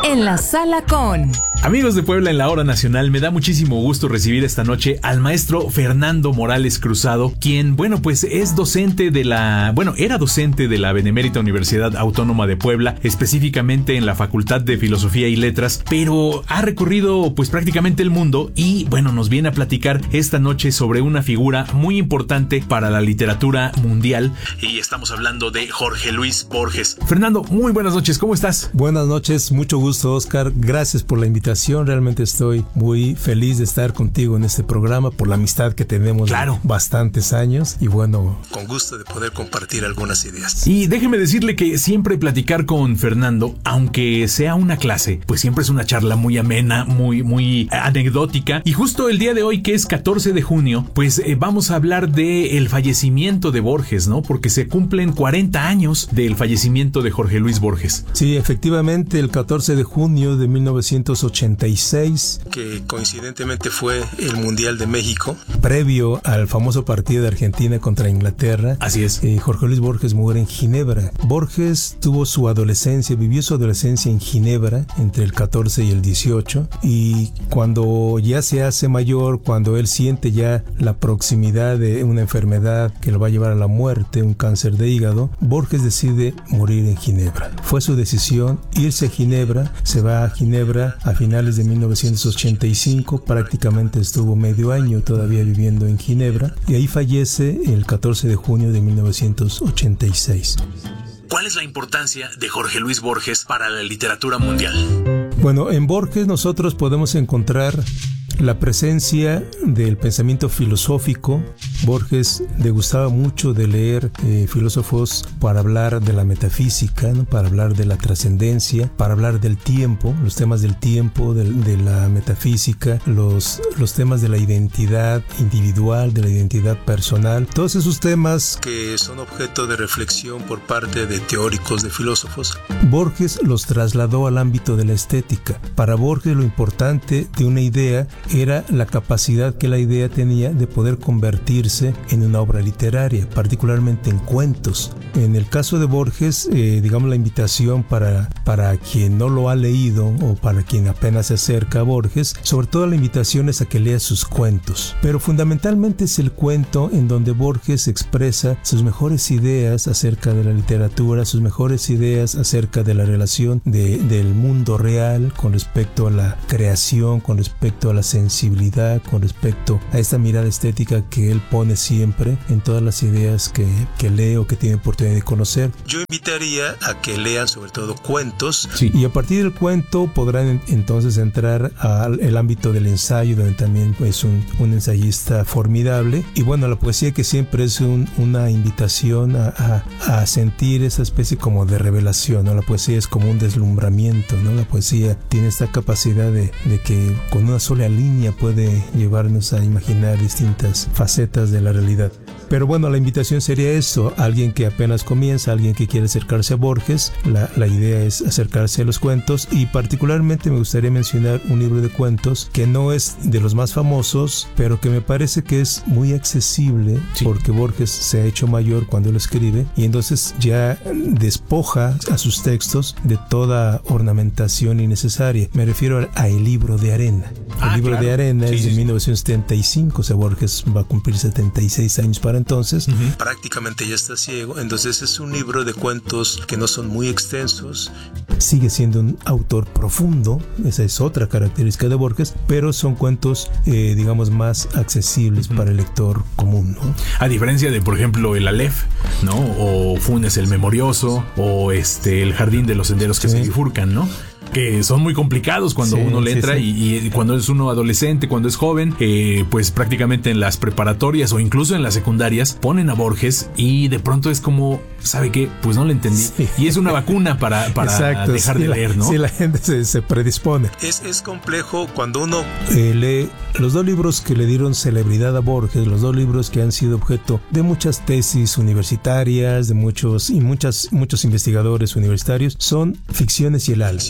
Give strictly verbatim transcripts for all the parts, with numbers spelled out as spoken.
En la sala con... Amigos de Puebla en la Hora Nacional, me da muchísimo gusto recibir esta noche al maestro Fernando Morales Cruzado, quien, bueno, pues es docente de la... Bueno, era docente de la Benemérita Universidad Autónoma de Puebla, específicamente en la Facultad de Filosofía y Letras, pero ha recorrido pues prácticamente el mundo y, bueno, nos viene a platicar esta noche sobre una figura muy importante para la literatura mundial, y estamos hablando de Jorge Luis Borges. Fernando, muy buenas noches, ¿cómo estás? Buenas noches, mucho gusto, Oscar, gracias por la invitación. Realmente estoy muy feliz de estar contigo en este programa por la amistad que tenemos claro. de bastantes años y bueno, con gusto de poder compartir algunas ideas. Y déjeme decirle que siempre platicar con Fernando, aunque sea una clase, pues siempre es una charla muy amena, muy, muy anecdótica. Y justo el día de hoy, que es catorce de junio, pues eh, vamos a hablar del fallecimiento de Borges, ¿no? Porque se cumplen cuarenta años del fallecimiento de Jorge Luis Borges. Sí, efectivamente, el catorce de junio de mil novecientos ochenta y seis, que coincidentemente fue el Mundial de México, previo al famoso partido de Argentina contra Inglaterra. Así es. eh, Jorge Luis Borges muere en Ginebra. Borges tuvo su adolescencia, vivió su adolescencia en Ginebra entre el catorce y el dieciocho, y cuando ya se hace mayor, cuando él siente ya la proximidad de una enfermedad que lo va a llevar a la muerte, un cáncer de hígado, Borges decide morir en Ginebra. Fue su decisión irse a Ginebra, se va a Ginebra a finales de mil novecientos ochenta y cinco, prácticamente estuvo medio año todavía viviendo en Ginebra, y ahí fallece el catorce de junio de mil novecientos ochenta y seis. ¿Cuál es la importancia de Jorge Luis Borges para la literatura mundial? Bueno, en Borges nosotros podemos encontrar la presencia del pensamiento filosófico. Borges le gustaba mucho de leer eh, filósofos para hablar de la metafísica, ¿no? Para hablar de la trascendencia, para hablar del tiempo, los temas del tiempo, de, de la metafísica, los, los temas de la identidad individual, de la identidad personal, todos esos temas que son objeto de reflexión por parte de teóricos, de filósofos. Borges los trasladó al ámbito de la estética. Para Borges lo importante de una idea era la capacidad que la idea tenía de poder convertirse en una obra literaria, particularmente en cuentos. En el caso de Borges, eh, digamos la invitación para, para quien no lo ha leído o para quien apenas se acerca a Borges, sobre todo la invitación es a que lea sus cuentos. Pero fundamentalmente es el cuento en donde Borges expresa sus mejores ideas acerca de la literatura, sus mejores ideas acerca de la relación de, del mundo real con respecto a la creación, con respecto a la sensibilidad, con respecto a esta mirada estética que él pone siempre en todas las ideas que, que lee o que tiene oportunidad de conocer. Yo invitaría a que lean sobre todo cuentos. Sí. Y a partir del cuento podrán entonces entrar al ámbito del ensayo, donde también es pues, un, un ensayista formidable. Y bueno, la poesía que siempre es un, una invitación a, a, a sentir esa especie como de revelación, ¿no? La poesía es como un deslumbramiento, ¿no? La poesía tiene esta capacidad de, de que con una sola línea puede llevarnos a imaginar distintas facetas de la realidad. Pero bueno, la invitación sería eso, alguien que apenas comienza, alguien que quiere acercarse a Borges, la, la idea es acercarse a los cuentos, y particularmente me gustaría mencionar un libro de cuentos que no es de los más famosos, pero que me parece que es muy accesible, sí. Porque Borges se ha hecho mayor cuando lo escribe, y entonces ya despoja a sus textos de toda ornamentación innecesaria. Me refiero a, a El libro de arena. El ah, libro claro. de arena sí, es sí, de sí. mil novecientos setenta y cinco, o sea, Borges va a cumplir setenta y seis años para entonces. Uh-huh. Prácticamente ya está ciego, entonces es un libro de cuentos que no son muy extensos. Sigue siendo un autor profundo, esa es otra característica de Borges, pero son cuentos, eh, digamos, más accesibles uh-huh. para el lector común, ¿no? A diferencia de, por ejemplo, el Aleph, ¿no? O Funes el Memorioso, o este el Jardín de los Senderos que sí. se bifurcan, ¿no? Que son muy complicados cuando sí, uno le entra sí, sí. Y, y cuando es uno adolescente, cuando es joven, eh, pues prácticamente en las preparatorias o incluso en las secundarias ponen a Borges y de pronto es como, ¿sabe qué? Pues no le entendí. Sí. Y es una vacuna para, para Exacto, dejar sí, de leer, ¿no? Sí, la gente se, se predispone. Es, es complejo cuando uno eh, lee los dos libros que le dieron celebridad a Borges, los dos libros que han sido objeto de muchas tesis universitarias, de muchos y muchas muchos investigadores universitarios, son Ficciones y el Aleph.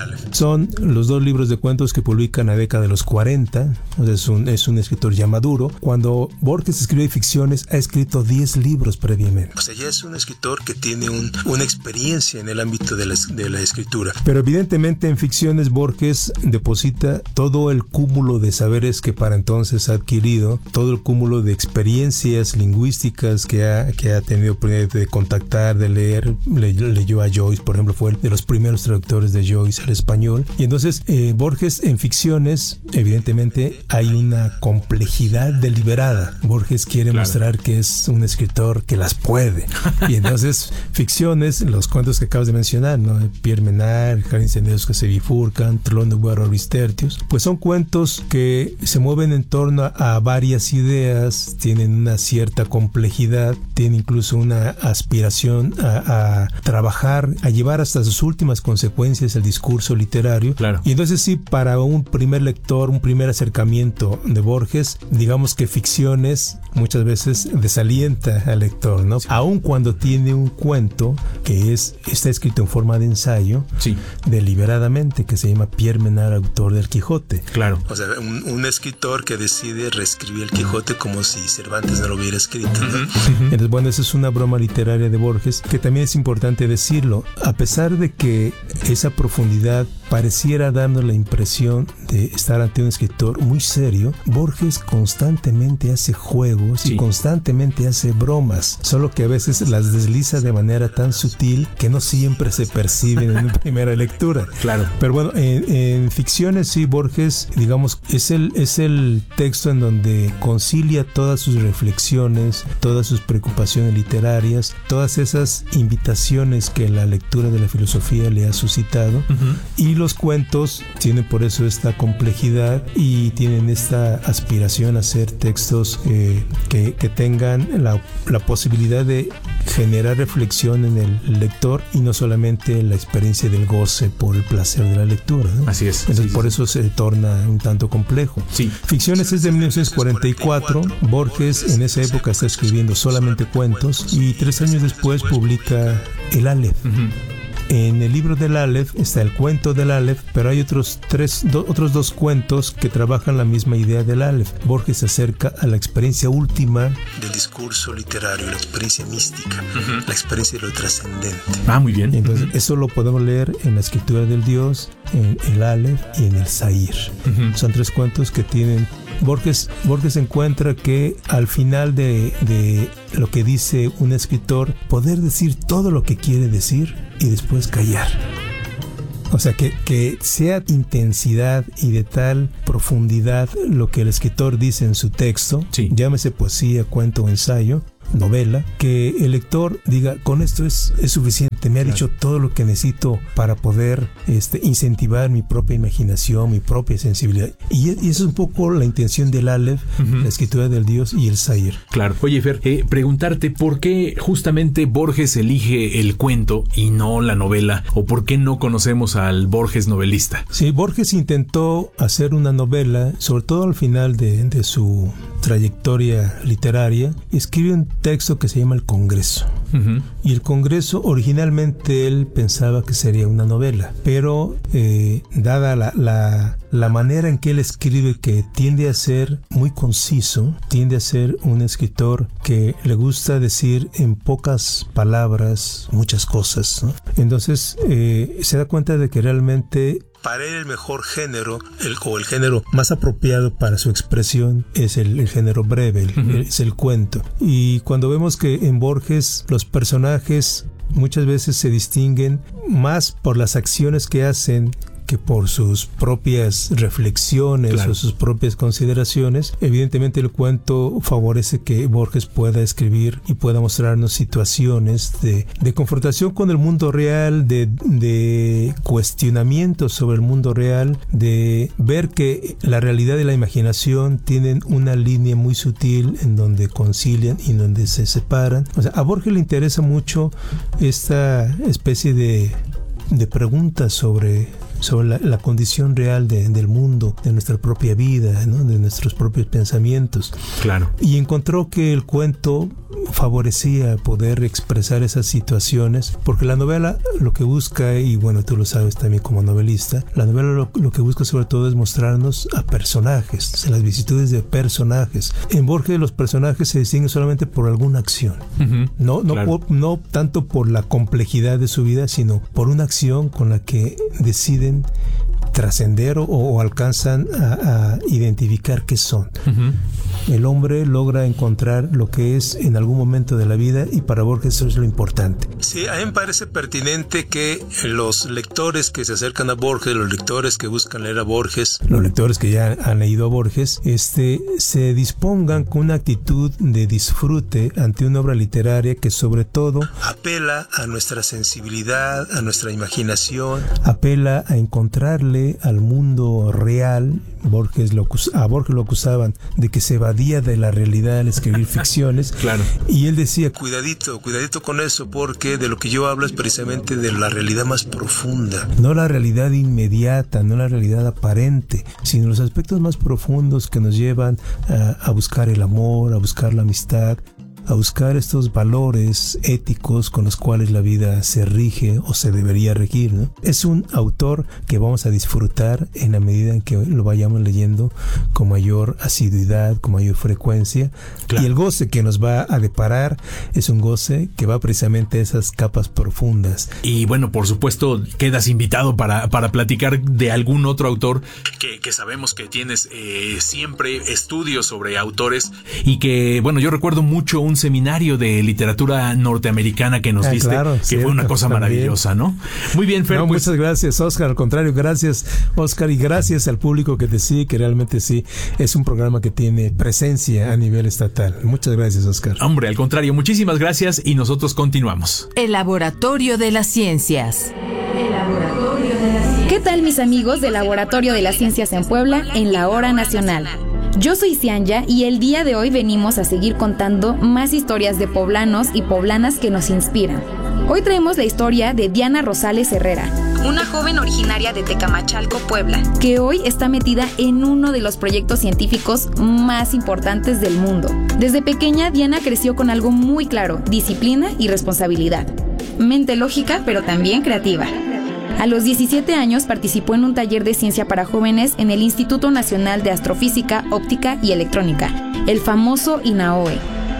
Son los dos libros de cuentos que publican a la década de los cuarenta. O sea, es, un, es un escritor ya maduro. Cuando Borges escribe ficciones, ha escrito diez libros previamente. O sea, ya es un escritor escritor que tiene un, una experiencia en el ámbito de la, de la escritura. Pero evidentemente en ficciones Borges deposita todo el cúmulo de saberes que para entonces ha adquirido, todo el cúmulo de experiencias lingüísticas que ha, que ha tenido de contactar, de leer. Le, leyó a Joyce, por ejemplo, fue de los primeros traductores de Joyce al español. Y entonces eh, Borges en ficciones, evidentemente hay una complejidad deliberada. Borges quiere claro. mostrar que es un escritor que las puede. Y entonces ficciones, los cuentos que acabas de mencionar, ¿no? Pierre Menard, Jardines Incendiarios que se bifurcan, Trelón de Guaroris Tertius, pues son cuentos que se mueven en torno a, a varias ideas, tienen una cierta complejidad, tienen incluso una aspiración a, a trabajar, a llevar hasta sus últimas consecuencias el discurso literario. Claro. Y entonces sí, para un primer lector, un primer acercamiento de Borges, digamos que ficciones muchas veces desalienta al lector, ¿no? Sí. Aun cuando tiene un cuento que es está escrito en forma de ensayo, sí. deliberadamente, que se llama Pierre Menard, autor del Quijote. Claro. O sea, un, un escritor que decide reescribir el Quijote como si Cervantes no lo hubiera escrito, ¿no? Uh-huh. Uh-huh. Entonces, bueno, esa es una broma literaria de Borges, que también es importante decirlo. A pesar de que esa profundidad pareciera darnos la impresión de estar ante un escritor muy serio, Borges constantemente hace juegos sí. y constantemente hace bromas, solo que a veces las desliza de manera tan sutil que no siempre se perciben en primera lectura. Claro. Pero bueno, en, en ficciones sí, Borges, digamos, es el, es el texto en donde concilia todas sus reflexiones, todas sus preocupaciones literarias, todas esas invitaciones que la lectura de la filosofía le ha suscitado, uh-huh. y los cuentos tienen por eso esta complejidad y tienen esta aspiración a ser textos eh, que, que tengan la, la posibilidad de generar reflexión en el lector y no solamente la experiencia del goce por el placer de la lectura, ¿no? Así es. Entonces sí, por sí. eso se torna un tanto complejo. Sí. Ficciones es de mil novecientos cuarenta y cuatro. Borges en esa época está escribiendo solamente cuentos y tres años después publica El Aleph. Uh-huh. En el libro del Aleph está el cuento del Aleph, pero hay otros tres, do, otros dos cuentos que trabajan la misma idea del Aleph. Borges se acerca a la experiencia última del discurso literario, la experiencia mística, uh-huh. la experiencia de lo trascendente. Ah, muy bien. Entonces, uh-huh. eso lo podemos leer en la Escritura del Dios, en el Aleph y en el Zahir. Uh-huh. Son tres cuentos que tienen... Borges, Borges encuentra que al final de, de lo que dice un escritor, poder decir todo lo que quiere decir y después callar. O sea, que, que sea intensidad y de tal profundidad lo que el escritor dice en su texto, sí. llámese poesía, cuento o ensayo, novela, que el lector diga, con esto es, es suficiente, me ha claro. dicho todo lo que necesito para poder este, incentivar mi propia imaginación, mi propia sensibilidad. Y, y eso es un poco la intención del Aleph, uh-huh. la Escritura del Dios y el Zahir. Claro. Oye, Fer, eh, preguntarte por qué justamente Borges elige el cuento y no la novela, o por qué no conocemos al Borges novelista. Sí, Borges intentó hacer una novela, sobre todo al final de, de su trayectoria literaria, escribe un texto que se llama El Congreso. Uh-huh. Y El Congreso, originalmente él pensaba que sería una novela, pero eh, dada la, la, la manera en que él escribe, que tiende a ser muy conciso, tiende a ser un escritor que le gusta decir en pocas palabras muchas cosas, ¿no? Entonces eh, se da cuenta de que realmente para él el mejor género, el, o el género más apropiado para su expresión es el, el género breve, el, uh-huh. es el cuento. Y cuando vemos que en Borges los personajes muchas veces se distinguen más por las acciones que hacen que por sus propias reflexiones claro. o sus propias consideraciones, evidentemente el cuento favorece que Borges pueda escribir y pueda mostrarnos situaciones de, de confrontación con el mundo real, de, de cuestionamientos sobre el mundo real, de ver que la realidad y la imaginación tienen una línea muy sutil en donde concilian y en donde se separan. O sea, a Borges le interesa mucho esta especie de, de preguntas sobre sobre la, la condición real de, del mundo, de nuestra propia vida, ¿no? De nuestros propios pensamientos. Claro. Y encontró que el cuento favorecía poder expresar esas situaciones, porque la novela lo que busca, y bueno, tú lo sabes también como novelista, la novela lo, lo que busca sobre todo es mostrarnos a personajes, las vicisitudes de personajes. En Borges los personajes se distinguen solamente por alguna acción, uh-huh, no, no, claro. por, no tanto por la complejidad de su vida, sino por una acción con la que deciden trascender o, o alcanzan a, a identificar qué son. Uh-huh. El hombre logra encontrar lo que es en algún momento de la vida, y para Borges eso es lo importante. Sí, a mí me parece pertinente que los lectores que se acercan a Borges, los lectores que buscan leer a Borges, los lectores que ya han leído a Borges, este, se dispongan con una actitud de disfrute ante una obra literaria que sobre todo apela a nuestra sensibilidad, a nuestra imaginación, apela a encontrarle al mundo real. Borges lo, a Borges lo acusaban de que se evadía de la realidad al escribir ficciones. Claro. Y él decía, cuidadito, cuidadito con eso, porque de lo que yo hablo es precisamente de la realidad más profunda. No la realidad inmediata, no la realidad aparente, sino los aspectos más profundos que nos llevan a, a buscar el amor, a buscar la amistad, a buscar estos valores éticos con los cuales la vida se rige o se debería regir, ¿no? Es un autor que vamos a disfrutar en la medida en que lo vayamos leyendo con mayor asiduidad, con mayor frecuencia. Claro. Y el goce que nos va a deparar es un goce que va precisamente a esas capas profundas. Y bueno, por supuesto, quedas invitado para, para platicar de algún otro autor que, que sabemos que tienes eh, siempre estudios sobre autores, y que, bueno, yo recuerdo mucho un seminario de literatura norteamericana que nos ah, diste, claro, que cierto, fue una cosa también maravillosa, ¿no? Muy bien, Fer. No, pues, muchas gracias, Oscar. Al contrario, gracias, Oscar, y gracias al público que te sigue, que realmente sí es un programa que tiene presencia a nivel estatal. Muchas gracias, Oscar. Hombre, al contrario, muchísimas gracias, y nosotros continuamos. El Laboratorio de las Ciencias. El Laboratorio de las Ciencias. ¿Qué tal, mis amigos del Laboratorio de las Ciencias en Puebla, en la Hora Nacional? Yo soy Cianya, y el día de hoy venimos a seguir contando más historias de poblanos y poblanas que nos inspiran. Hoy traemos la historia de Diana Rosales Herrera, una joven originaria de Tecamachalco, Puebla, que hoy está metida en uno de los proyectos científicos más importantes del mundo. Desde pequeña, Diana creció con algo muy claro: disciplina y responsabilidad. Mente lógica, pero también creativa. A los diecisiete años participó en un taller de ciencia para jóvenes en el Instituto Nacional de Astrofísica, Óptica y Electrónica, el famoso INAOE.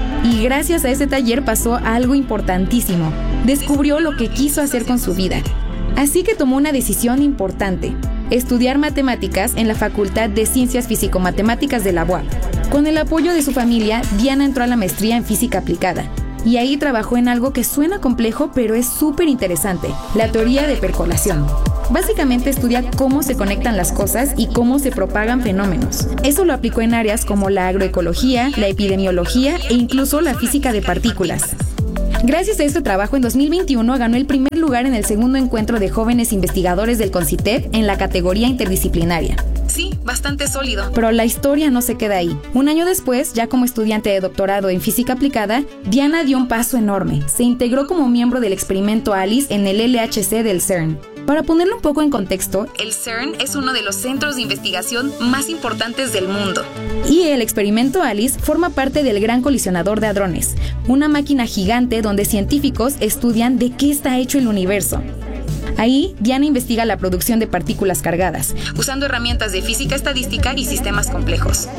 Y gracias a ese taller pasó a algo importantísimo. Descubrió lo que quiso hacer con su vida. Así que tomó una decisión importante: estudiar matemáticas en la Facultad de Ciencias Físico-Matemáticas de la U A P. Con el apoyo de su familia, Diana entró a la maestría en física aplicada. Y ahí trabajó en algo que suena complejo, pero es súper interesante: la teoría de percolación. Básicamente estudia cómo se conectan las cosas y cómo se propagan fenómenos. Eso lo aplicó en áreas como la agroecología, la epidemiología e incluso la física de partículas. Gracias a este trabajo, en dos mil veintiuno ganó el primer lugar en el segundo encuentro de jóvenes investigadores del CONCITEP en la categoría interdisciplinaria. Sí, bastante sólido. Pero la historia no se queda ahí. Un año después, ya como estudiante de doctorado en física aplicada, Diana dio un paso enorme. Se integró como miembro del experimento ALICE en el L H C del CERN. Para ponerlo un poco en contexto, el CERN es uno de los centros de investigación más importantes del mundo. Y el experimento ALICE forma parte del Gran Colisionador de Hadrones, una máquina gigante donde científicos estudian de qué está hecho el universo. Ahí, Diana investiga la producción de partículas cargadas, usando herramientas de física estadística y sistemas complejos.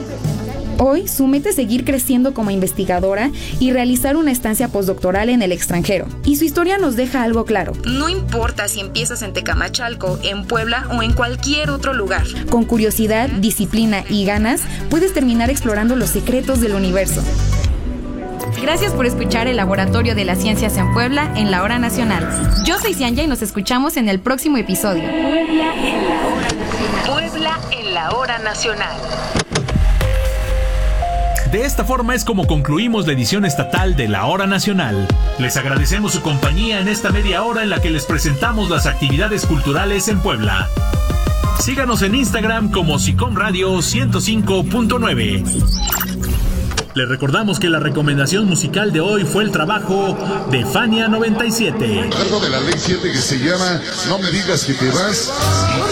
Hoy, su meta es seguir creciendo como investigadora y realizar una estancia postdoctoral en el extranjero. Y su historia nos deja algo claro: no importa si empiezas en Tecamachalco, en Puebla o en cualquier otro lugar. Con curiosidad, disciplina y ganas, puedes terminar explorando los secretos del universo. Gracias por escuchar el Laboratorio de las Ciencias en Puebla, en la Hora Nacional. Yo soy Cianya y nos escuchamos en el próximo episodio. Puebla en la Hora Nacional. Puebla en la Hora Nacional. De esta forma es como concluimos la edición estatal de La Hora Nacional. Les agradecemos su compañía en esta media hora en la que les presentamos las actividades culturales en Puebla. Síganos en Instagram como SICOM Radio ciento cinco punto nueve. Les recordamos que la recomendación musical de hoy fue el trabajo de Fania noventa y siete. Algo de la ley siete que se llama No me digas que te vas.